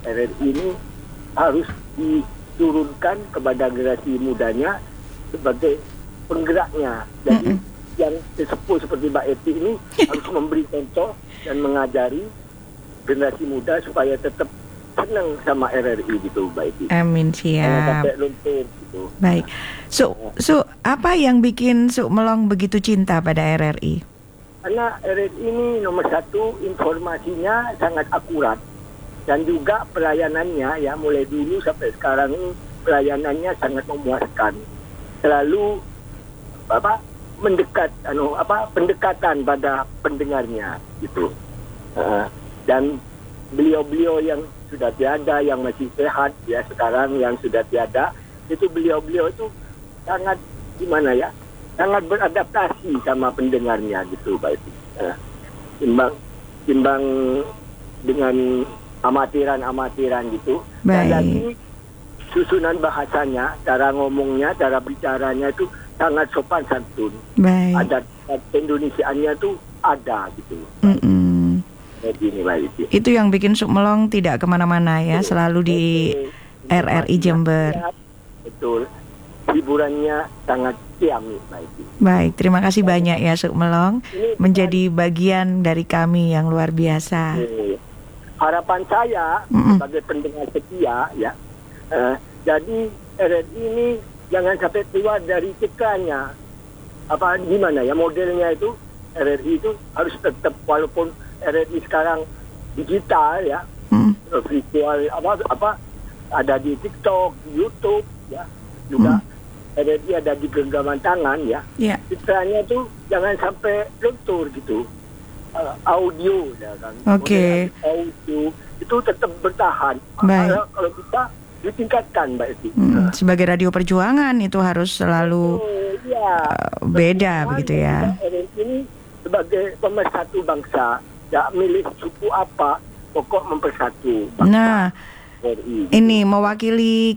RRI ini harus diturunkan kepada generasi mudanya sebagai penggeraknya. Jadi yang sesepuh seperti Mbak Eti ini harus memberi contoh dan mengajari generasi muda supaya tetap senang sama RRI gitu, Mbak Eti. Amin, siap. Sampai luntur gitu. Baik. So apa yang bikin Suk Melong begitu cinta pada RRI? Karena RRI ini nomor satu, informasinya sangat akurat. Dan juga pelayanannya ya mulai dulu sampai sekarang ini pelayanannya sangat memuaskan. Selalu pendekatan pada pendengarnya gitu. Dan beliau-beliau yang sudah tiada, yang masih sehat ya sekarang yang sudah tiada, itu beliau-beliau itu sangat gimana ya? Sangat beradaptasi sama pendengarnya gitu, Pak. Timbang dengan amatiran gitu. Dan lagi susunan bahasanya, cara ngomongnya, cara bicaranya itu sangat sopan santun. Adat Indonesiaannya tuh ada gitu. Itu yang bikin Suk Melong tidak kemana-mana ya, selalu di RRI Jember. Betul. Hiburannya sangat ciamik, Baik, terima kasih banyak ya Suk Melong, menjadi bagian dari kami yang luar biasa. Harapan saya sebagai pendengar setia ya, jadi RRI ini jangan sampai keluar dari citranya. Gimana ya modelnya itu, RRI itu harus tetap, walaupun RRI sekarang digital ya, visual ada di TikTok, di YouTube ya, juga RRI ada di genggaman tangan ya. Citranya itu jangan sampai luntur gitu. Audio ya kan. Audio itu tetap bertahan. Kalau kita ditingkatkan, Mbak Esti. Sebagai radio perjuangan itu harus selalu beda begitu ya. Ini sebagai pemersatu bangsa, tidak milih suku apa, pokok mempersatu bangsa. Nah, ini mewakili